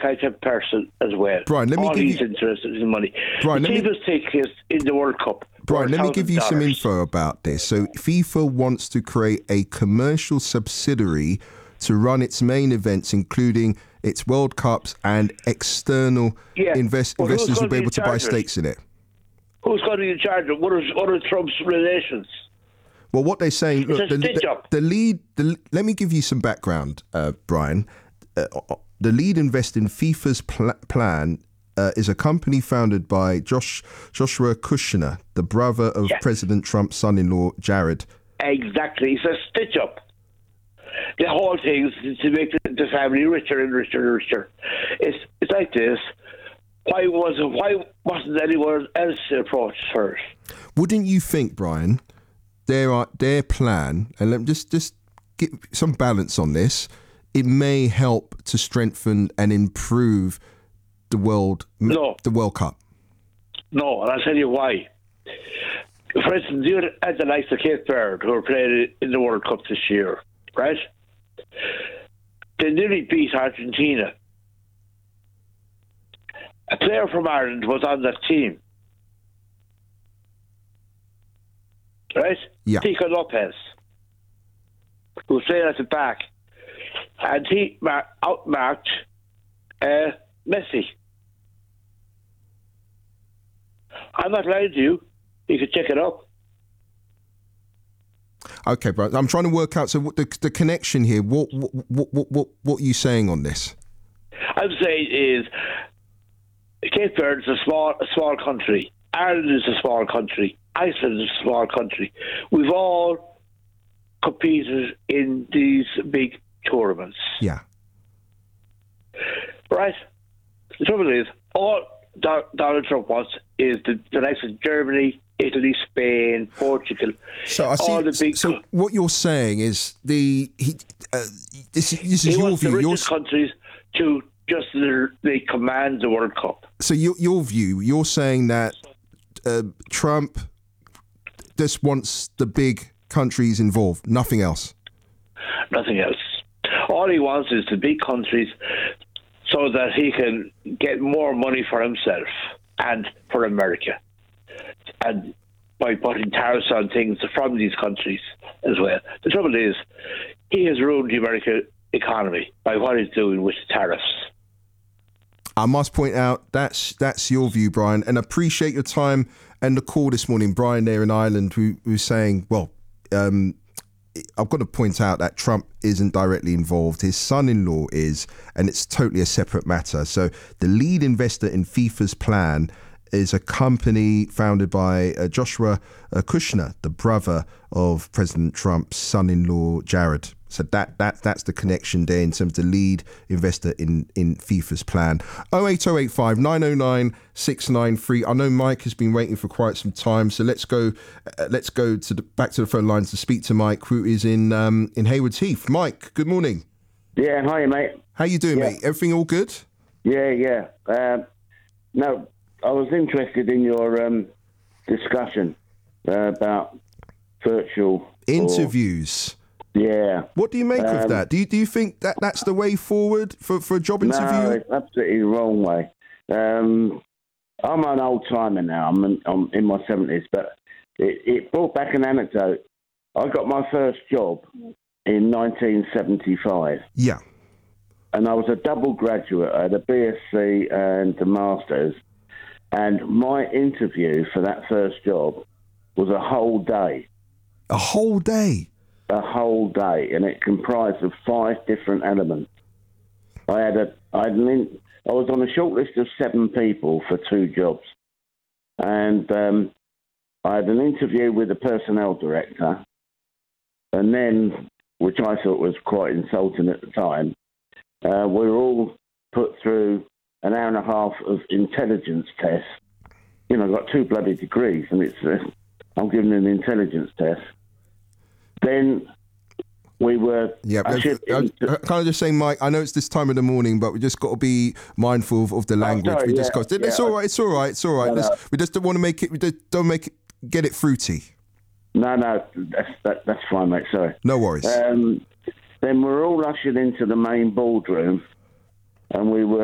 type of person as well. Brian, let me give he's you... interested in money. Brian, the cheapest ticket in the World Cup. Brian, let me give you some $1,000. info about this. So FIFA wants to create a commercial subsidiary to run its main events, including its World Cups, and external investors will be able to buy stakes in it. Who's going to be in charge of? What are Trump's relations? Well, what they're saying, look, the lead. Let me give you some background, Brian. The lead investor in FIFA's plan is a company founded by Joshua Kushner, the brother of President Trump's son-in-law, Jared. Exactly. It's a stitch-up. The whole thing is to make the family richer and richer and richer. It's like this. Why wasn't anyone else approached first? Wouldn't you think, Brian, their plan, and let me just get some balance on this, it may help to strengthen and improve the World Cup? No, and I'll tell you why. For instance, you had the likes of Cape Verde, who are playing in the World Cup this year, right? They nearly beat Argentina. A player from Ireland was on that team, right? Yeah. Tico Lopez, who was playing at the back, and he outmarked Messi. I'm not lying to you. You can check it up. Okay, bro. I'm trying to work out. So, what the connection here? What are you saying on this? I'm saying is, Cape Verde is a small country. Ireland is a small country. Iceland is a small country. We've all competed in these big tournaments. Yeah. Right? The trouble is, all Donald Trump wants is the likes of Germany, Italy, Spain, Portugal. So I see. All the big. So what you're saying is this is he your wants view. The richest countries to just they command the World Cup. So your view. You're saying that Trump just wants the big countries involved, nothing else. Nothing else. All he wants is the big countries, so that he can get more money for himself and for America. And by putting tariffs on things from these countries as well. The trouble is, he has ruined the American economy by what he's doing with the tariffs. I must point out that's your view, Brian, and appreciate your time and the call this morning. Brian there in Ireland who was saying, well, I've got to point out that Trump isn't directly involved. His son-in-law is, and it's totally a separate matter. So the lead investor in FIFA's plan is a company founded by Joshua Kushner, the brother of President Trump's son-in-law, Jared. So that's the connection there in terms of the lead investor in FIFA's plan. 08085 909 693. I know Mike has been waiting for quite some time, so let's go back to the phone lines to speak to Mike, who is in Haywards Heath. Mike, good morning. Yeah, hi mate. How you doing, mate? Everything all good? Yeah. No, I was interested in your discussion about virtual interviews. Yeah. What do you make of that? Do you think that's the way forward for a job interview? No, it's absolutely the wrong way. I'm an old timer now. I'm in my 70s, but it brought back an anecdote. I got my first job in 1975. Yeah. And I was a double graduate. I had a BSc and a master's. And my interview for that first job was a whole day. A whole day? A whole day, and it comprised of 5 different elements. I was on a short list of 7 people for 2 jobs, and I had an interview with the personnel director, and then, which I thought was quite insulting at the time, we were all put through an hour and a half of intelligence tests. You know, I got 2 bloody degrees, and I'm giving an intelligence test. Then we were... Yeah, can I just say, Mike, I know it's this time of the morning, but we just got to be mindful of the language we discussed. It's all right. No. We just don't want to make it... We just don't get it fruity. No, that's fine, mate, sorry. No worries. Then we're all ushered into the main boardroom, and we were